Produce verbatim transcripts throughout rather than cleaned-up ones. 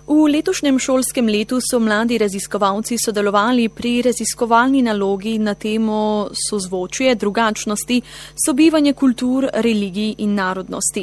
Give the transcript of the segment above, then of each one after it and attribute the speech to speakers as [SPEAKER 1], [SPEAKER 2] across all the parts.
[SPEAKER 1] V letošnjem šolskem letu so mladi raziskovalci sodelovali pri raziskovalni nalogi na temo sozvočje, drugačnosti, sobivanje kultur, religij in narodnosti.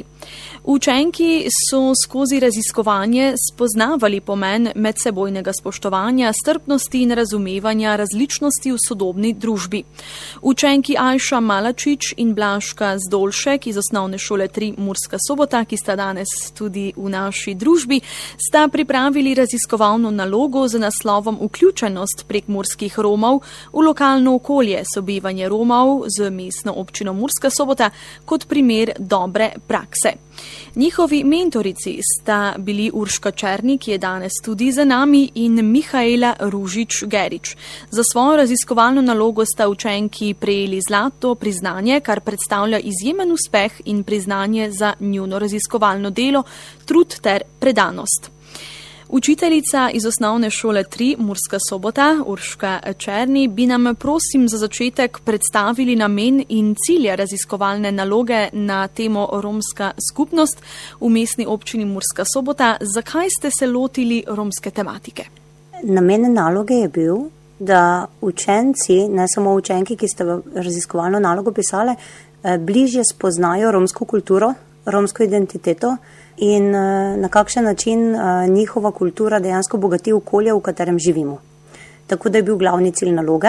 [SPEAKER 1] Učenki so skozi raziskovanje spoznavali pomen medsebojnega spoštovanja, strpnosti in razumevanja različnosti v sodobni družbi. Učenki Ajša Malačič in Blažka Zdolšek iz Osnovne šole tri Murska Sobota, ki sta danes tudi v naši družbi, sta pripravili raziskovalno nalogo z naslovom Vključenost prekmurskih Romov v lokalno okolje, sobivanje Romov z mestno občino Murska Sobota kot primer dobre prakse. Njihovi mentorici sta bili Urška Černik, ki je danes tudi za nami, in Mihaela Ružič-Gerič. Za svojo raziskovalno nalogo sta učenki prejeli zlato priznanje, kar predstavlja izjemen uspeh in priznanje za njuno raziskovalno delo, trud ter predanost. Učiteljica iz Osnovne šole tri Murska Sobota, Urška Černi, bi nam prosim za začetek predstavili namen in cilje raziskovalne naloge na temo romska skupnost v mestni občini Murska Sobota. Zakaj ste se lotili romske tematike?
[SPEAKER 2] Namen naloge je bil, da učenci, ne samo učenki, ki ste raziskovalno nalogo pisali, bližje spoznajo romsko kulturo, romsko identiteto, in na kakšen način njihova kultura dejansko bogati okolje, v katerem živimo. Tako da je bil glavni cilj naloge,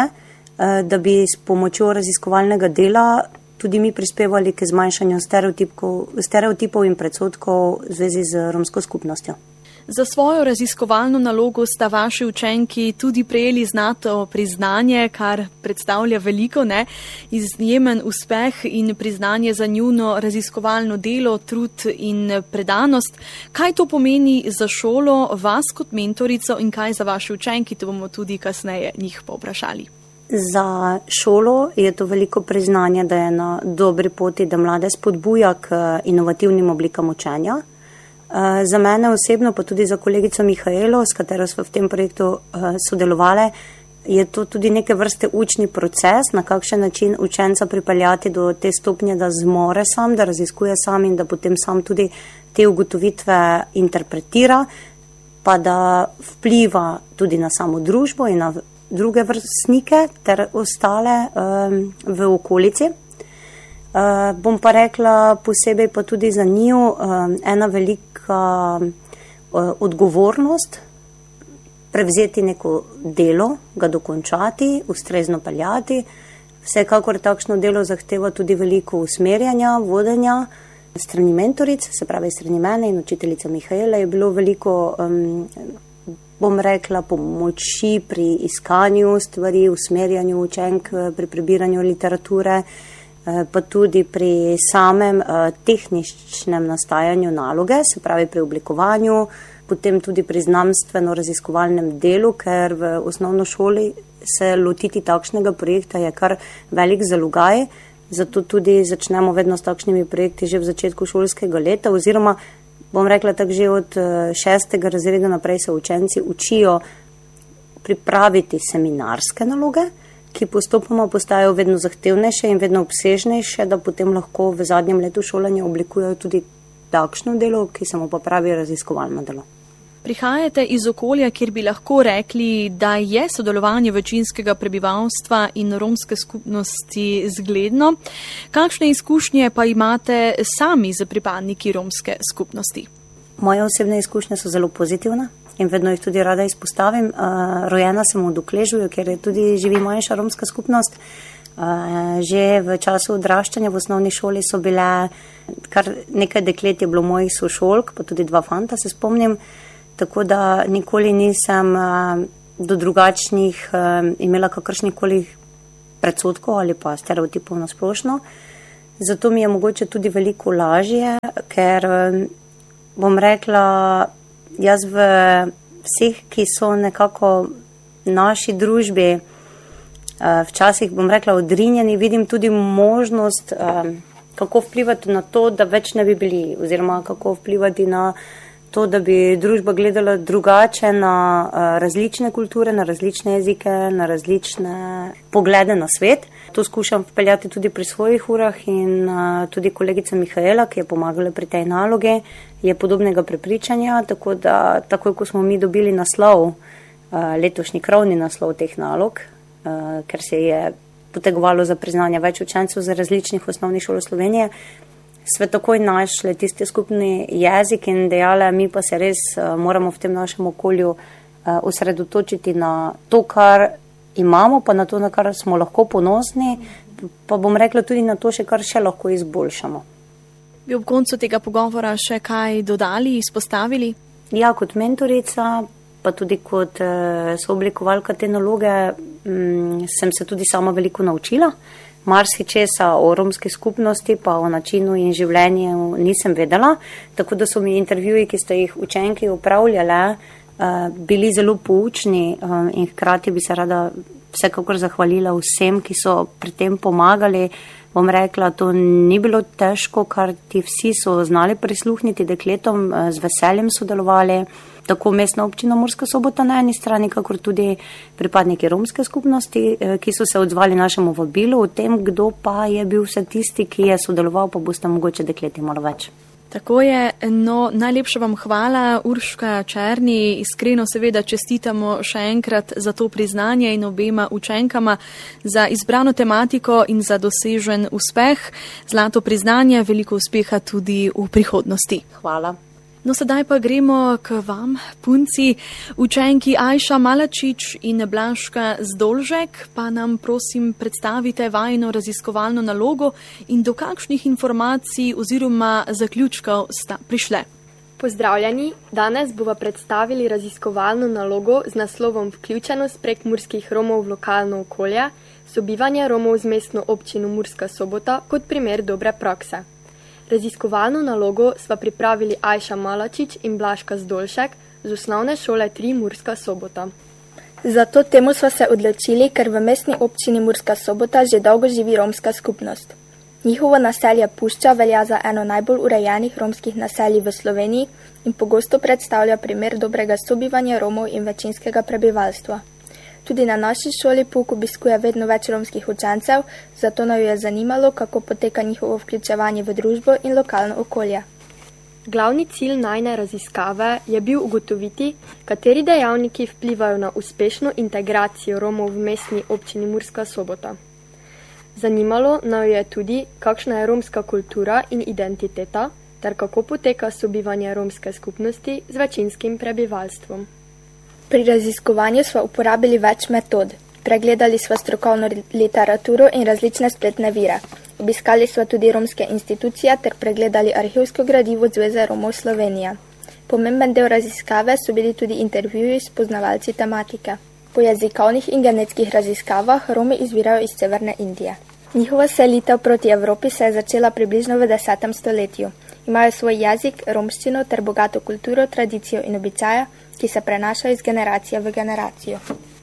[SPEAKER 2] da bi s pomočjo raziskovalnega dela tudi mi prispevali k zmanjšanju stereotipov in predsodkov v zvezi z romsko skupnostjo.
[SPEAKER 1] Za svojo raziskovalno nalogo sta vaši učenki tudi prejeli zlato priznanje, kar predstavlja veliko, ne, izjemen uspeh in priznanje za njuno raziskovalno delo, trud in predanost. Kaj to pomeni za šolo, vas kot mentorico in kaj za vaše učenki, to bomo tudi kasneje njih povprašali.
[SPEAKER 2] Za šolo je to veliko priznanje, da je na dobri poti, da mlade spodbuja k inovativnim oblikam učenja. Za mene osebno, pa tudi za kolegico Mihaelo, s katero smo v tem projektu sodelovali, je to tudi neke vrste učni proces, na kakšen način učenca pripeljati do te stopnje, da zmore sam, da raziskuje sam in da potem sam tudi te ugotovitve interpretira, pa da vpliva tudi na samo družbo in na druge vrstnike ter ostale um, v okolici. Uh, bom pa rekla posebej pa tudi za njiju um, ena velika uh, odgovornost, prevzeti neko delo, ga dokončati, ustrezno peljati. Vsekakor takšno delo zahteva tudi veliko usmerjanja, vodenja strani mentoric, se pravi strani mene in učiteljica Mihaela, je bilo veliko, um, bom rekla, pomoči pri iskanju stvari, usmerjanju učenk, pri prebiranju literature, pa tudi pri samem tehničnem nastajanju naloge, se pravi pri oblikovanju, potem tudi pri znanstveno-raziskovalnem delu, ker v osnovno šoli se lotiti takšnega projekta je kar velik zalogaj, zato tudi začnemo vedno s takšnimi projekti že v začetku šolskega leta, oziroma bom rekla tako, že od šestega razreda naprej se učenci učijo pripraviti seminarske naloge, ki postopoma postajajo vedno zahtevnejše in vedno obsežnejše, da potem lahko v zadnjem letu šolanja oblikujejo tudi takšno delo, ki se mu pa pravi raziskovalno delo.
[SPEAKER 1] Prihajate iz okolja, kjer bi lahko rekli, da je sodelovanje večinskega prebivalstva in romske skupnosti zgledno. Kakšne izkušnje pa imate sami z pripadniki romske skupnosti?
[SPEAKER 2] Moje osebne izkušnje so zelo pozitivne in vedno jih tudi rada izpostavim. Uh, rojena sem v Dokležuju, kjer je tudi živi manjša romska skupnost. Uh, že v času odraščanja v osnovni šoli so bile, kar nekaj deklet je bilo mojih sošolk, pa tudi dva fanta, se spomnim, tako da nikoli nisem uh, do drugačnih uh, imela kakršnikoli predsodkov ali pa stereotipov na splošno. Zato mi je mogoče tudi veliko lažje, ker uh, bom rekla, jaz v vseh, ki so nekako naši družbi, včasih bom rekla odrinjeni, vidim tudi možnost, kako vplivati na to, da več ne bi bili, oziroma kako vplivati na to, da bi družba gledala drugače na različne kulture, na različne jezike, na različne poglede na svet. To skušam vpeljati tudi pri svojih urah in tudi kolegica Mihaela, ki je pomagala pri tej nalogi, je podobnega prepričanja, tako da takoj, ko smo mi dobili naslov, letošnji krovni naslov teh nalog, ker se je potegovalo za priznanje več učencev za različnih osnovnih šol Slovenije, sve takoj našli tisti skupni jezik in dejale, mi pa se res moramo v tem našem okolju osredotočiti na to, kar imamo, pa na to, na kar smo lahko ponosni, pa bom rekla tudi na to, še kar še lahko izboljšamo.
[SPEAKER 1] Bi ob koncu tega pogovora še kaj dodali, izpostavili?
[SPEAKER 2] Ja, kot mentorica, pa tudi kot sooblikovalka te naloge, sem se tudi sama veliko naučila. Marsičesa o romski skupnosti pa o načinu in življenju nisem vedela, tako da so mi intervjuji, ki ste jih učenki upravljale, bili zelo poučni in hkrati bi se rada vsekakor zahvalila vsem, ki so pri tem pomagali. Bom rekla, to ni bilo težko, kar ti vsi so znali prisluhniti dekletom, z veseljem sodelovali, tako Mestna občina Murska Sobota na eni strani, kakor tudi pripadniki romske skupnosti, ki so se odzvali našemu vabilu o tem, kdo pa je bil vse tisti, ki je sodeloval, pa boste mogoče dekleti malo več.
[SPEAKER 1] Tako je, no, najlepša vam hvala, Urška Černi, iskreno seveda čestitamo še enkrat za to priznanje in obema učenkama za izbrano tematiko in za dosežen uspeh. Zlato priznanje, veliko uspeha tudi v prihodnosti.
[SPEAKER 2] Hvala.
[SPEAKER 1] No, sedaj pa gremo k vam, punci. Učenki Ajša Malačič in Blaška Zdolžek, pa nam prosim predstavite vajino raziskovalno nalogo in do kakšnih informacij oziroma zaključkov sta prišle.
[SPEAKER 3] Pozdravljeni, danes bova predstavili raziskovalno nalogo z naslovom Vključenost prekmurskih Romov v lokalno okolje, sobivanje Romov z Mestno občino Murska Sobota kot primer dobre prakse. Raziskovalno nalogo sva pripravili Ajša Malačič in Blaška Zdolšek z osnovne šole tri Murska Sobota.
[SPEAKER 4] Za to temo sva se odločili, ker v Mestni občini Murska Sobota že dolgo živi romska skupnost. Njihovo naselje Pušča velja za eno najbolj urejenih romskih naselij v Sloveniji in pogosto predstavlja primer dobrega sobivanja Romov in večinskega prebivalstva. Tudi na naši šoli pouk obiskuje vedno več romskih učencev, zato naju je zanimalo, kako poteka njihovo vključevanje v družbo in lokalno okolje.
[SPEAKER 3] Glavni cilj najne raziskave je bil ugotoviti, kateri dejavniki vplivajo na uspešno integracijo Romov v Mestni občini Murska Sobota. Zanimalo naju je tudi, kakšna je romska kultura in identiteta, ter kako poteka sobivanje romske skupnosti z večinskim prebivalstvom.
[SPEAKER 4] Pri raziskovanju sva uporabili več metod. Pregledali sva strokovno literaturo in različne spletne vire. Obiskali sva tudi romske institucije ter pregledali arhivsko gradivo Zveze Romov Slovenije. Pomemben del raziskave so bili tudi intervjuji s poznavalci tematike. Po jezikovnih in genetskih raziskavah Romi izvirajo iz severne Indije. Njihova selitev proti Evropi se je začela približno v desetem stoletju. Imajo svoj jezik, romščino ter bogato kulturo, tradicijo in običaje, ki se prenašajo iz generacije v generacijo.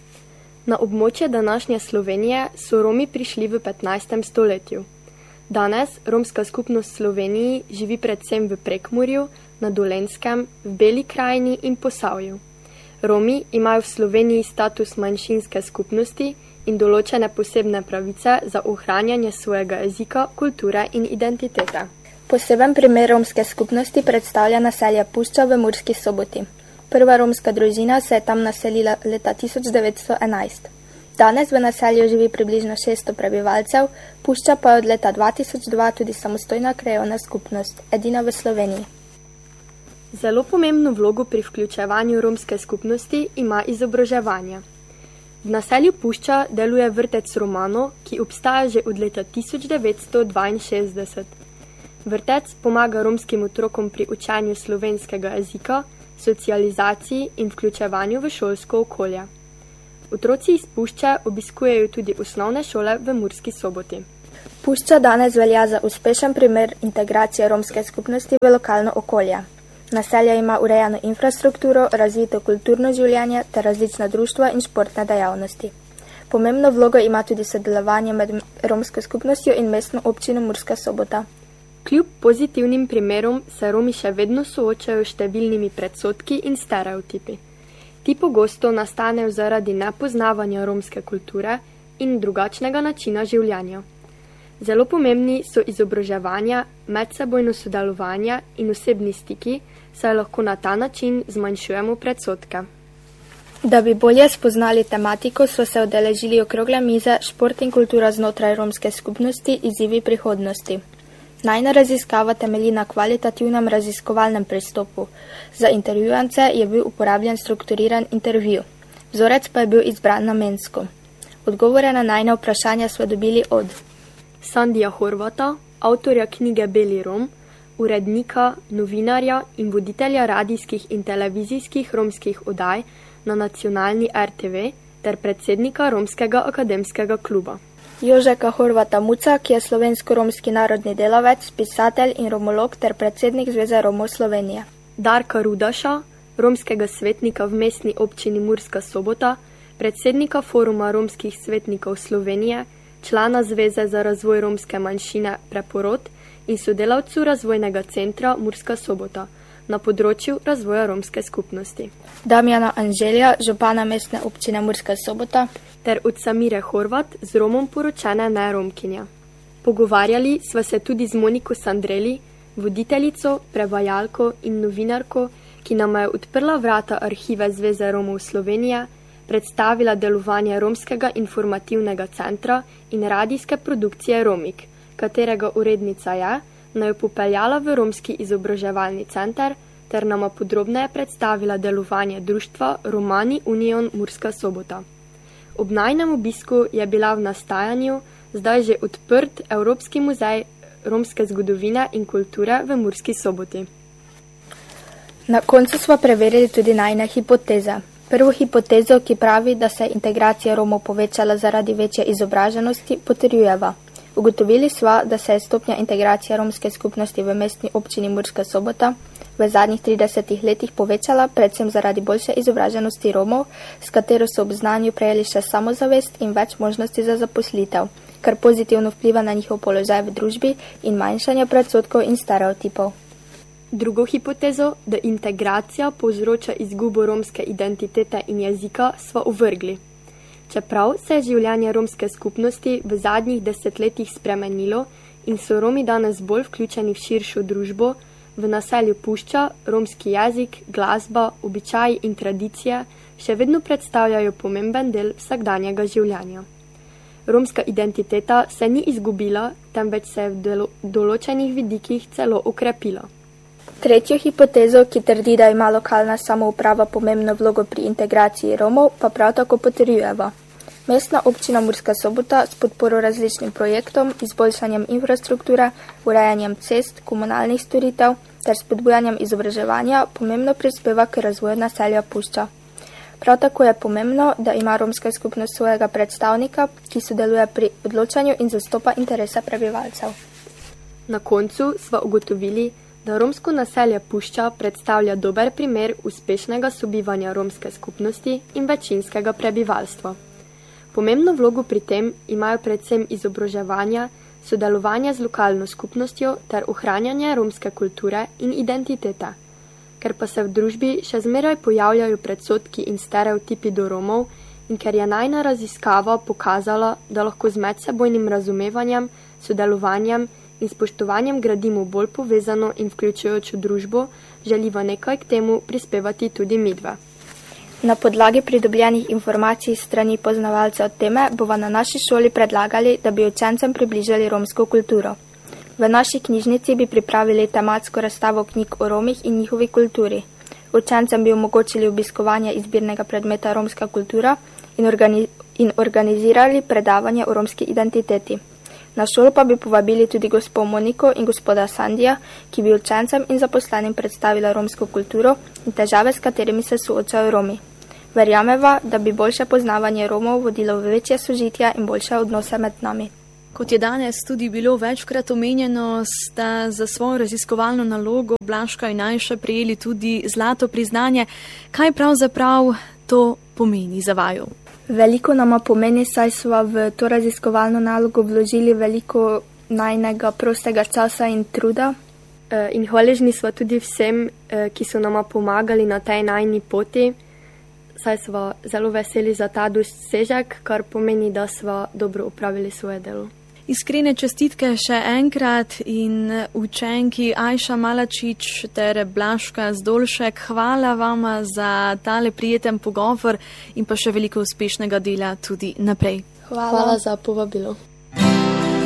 [SPEAKER 3] Na območje današnje Slovenije so Romi prišli v petnajstem stoletju. Danes romska skupnost v Sloveniji živi predvsem v Prekmurju, na Dolenjskem, v Beli krajini in Posavju. Romi imajo v Sloveniji status manjšinske skupnosti in določene posebne pravice za ohranjanje svojega jezika, kulture in identitete.
[SPEAKER 4] Poseben primer romske skupnosti predstavlja naselje Pušča v Murski Soboti. Prva romska družina se je tam naselila leta tisoč devetsto enajst. Danes v naselju živi približno šeststo prebivalcev, Pušča pa je od leta dva tisoč dva tudi samostojna krajevna skupnost, edina v Sloveniji.
[SPEAKER 3] Zelo pomembno vlogo pri vključevanju romske skupnosti ima izobraževanje. V naselju Pušča deluje vrtec Romano, ki obstaja že od leta tisoč devetsto dvainšestdeset. Vrtec pomaga romskim otrokom pri učenju slovenskega jezika, socializaciji in vključevanju v šolsko okolje. Otroci iz Pušče obiskujejo tudi osnovne šole v Murski Soboti.
[SPEAKER 4] Pušča danes velja za uspešen primer integracije romske skupnosti v lokalno okolje. Naselje ima urejeno infrastrukturo, razvito kulturno življenje ter različna društva in športne dejavnosti. Pomembno vlogo ima tudi sodelovanje med romsko skupnostjo in Mestno občino Murska Sobota.
[SPEAKER 3] Kljub pozitivnim primerom se Romi še vedno soočajo s številnimi predsodki in stereotipi. Ti pogosto nastanejo zaradi nepoznavanja romske kulture in drugačnega načina življenja. Zelo pomembni so izobraževanja, medsebojno sodelovanje in osebni stiki, saj lahko na ta način zmanjšujemo predsodke.
[SPEAKER 4] Da bi bolje spoznali tematiko, so se udeležili okrogle mize Šport in kultura znotraj romske skupnosti, izzivi prihodnosti. Najna raziskava temelji na kvalitativnem raziskovalnem pristopu. Za intervjuvance je bil uporabljen strukturiran intervju. Vzorec pa je bil izbran namensko. Odgovore na najna vprašanja smo dobili od Sandija Horvata, avtorja knjige Beli Rom, urednika, novinarja in voditelja radijskih in televizijskih romskih oddaj na nacionalni R T V ter predsednika Romskega akademskega kluba. Jožeka Horvata Muca, ki je slovensko-romski narodni delavec, pisatelj in romolog ter predsednik Zveze Romov Slovenije. Darka Rudaša, romskega svetnika v mestni občini Murska Sobota, predsednika Foruma romskih svetnikov Slovenije, člana Zveze za razvoj romske manjšine Preporod in sodelavcu razvojnega centra Murska Sobota na področju razvoja romske skupnosti. Damjana Anželja, župana mestne občine Murska Sobota, ter od Samire Horvat, z Romom poročene neromkinja. Pogovarjali sva se tudi z Moniko Sandreli, voditeljico, prevajalko in novinarko, ki nama je odprla vrata arhive Zveze Romov Slovenije, predstavila delovanje Romskega informativnega centra in radijske produkcije Romik, katerega urednica je, naj jo popeljala v romski izobraževalni center ter nama podrobneje predstavila delovanje društva Romani Union Murska Sobota. Ob najnem obisku je bila v nastajanju zdaj že odprt Evropski muzej romske zgodovine in kulture v Murski Soboti. Na koncu smo preverili tudi najne hipoteze. Prvo hipotezo, ki pravi, da se je integracija Romov povečala zaradi večje izobraženosti, potrjujeva. Ugotovili sva, da se je stopnja integracije romske skupnosti v mestni občini Murska Sobota v zadnjih tridesetih letih povečala, predvsem zaradi boljše izobraženosti Romov, s katero so ob znanju prejeli še samozavest in več možnosti za zaposlitev, kar pozitivno vpliva na njihov položaj v družbi in manjšanje predsodkov in stereotipov. Drugo hipotezo, da integracija povzroča izgubo romske identitete in jezika, sva uvrgli. Čeprav se je življenje romske skupnosti v zadnjih desetletjih spremenilo in so Romi danes bolj vključeni v širšo družbo, v naselju Pušča romski jezik, glasba, običaji in tradicije še vedno predstavljajo pomemben del vsakdanjega življenja. Romska identiteta se ni izgubila, temveč se je v delo- določenih vidikih celo okrepila. Tretjo hipotezo, ki trdi, da ima lokalna samouprava pomembno vlogo pri integraciji Romov, pa prav tako potrjujeva. Mestna občina Murska Sobota s podporo različnim projektom, izboljšanjem infrastrukture, urejanjem cest, komunalnih storitev ter spodbujanjem izobraževanja pomembno prispeva k razvoju naselja Pušča. Prav tako je pomembno, da ima romska skupnost svojega predstavnika, ki sodeluje pri odločanju in zastopa interese prebivalcev. Na koncu sva ugotovili, da romsko naselje Pušča predstavlja dober primer uspešnega sobivanja romske skupnosti in večinskega prebivalstva. Pomembno vlogo pri tem imajo predvsem izobraževanja, sodelovanje z lokalno skupnostjo ter ohranjanje romske kulture in identitete. Ker pa se v družbi še zmeraj pojavljajo predsodki in stereotipi do Romov in ker je najna raziskava pokazala, da lahko z medsebojnim razumevanjem, sodelovanjem in spoštovanjem gradimo bolj povezano in vključujočo družbo, želiva nekaj k temu prispevati tudi midva. Na podlagi pridobljenih informacij strani poznavalcev teme bova na naši šoli predlagali, da bi učencem približali romsko kulturo. V naši knjižnici bi pripravili tematsko razstavo knjig o Romih in njihovi kulturi. Učencem bi omogočili obiskovanje izbirnega predmeta romska kultura in, organi- in organizirali predavanje o romski identiteti. Na šolo pa bi povabili tudi gospo Moniko in gospoda Sandija, ki bi učencem in zaposlenim predstavila romsko kulturo in težave, s katerimi se soočajo Romi. Verjameva, da bi boljše poznavanje Romov vodilo v večje sožitje in boljše odnose med nami.
[SPEAKER 1] Kot je danes tudi bilo večkrat omenjeno, sta za svojo raziskovalno nalogo Blaška in Najša prejeli tudi zlato priznanje. Kaj pravzaprav to pomeni za vaju?
[SPEAKER 4] Veliko nama pomeni, saj sva v to raziskovalno nalogo vložili veliko najnega prostega časa in truda.
[SPEAKER 3] In hvaležni smo tudi vsem, ki so nama pomagali na tej najni poti, saj smo zelo veseli za ta dosežek, kar pomeni, da smo dobro upravili svoje delo.
[SPEAKER 1] Iskrene čestitke še enkrat in učenki Ajša Malačič ter Blažka Zdolšek, hvala vama za tale prijeten pogovor in pa še veliko uspešnega dela tudi naprej.
[SPEAKER 3] Hvala, hvala za povabilo.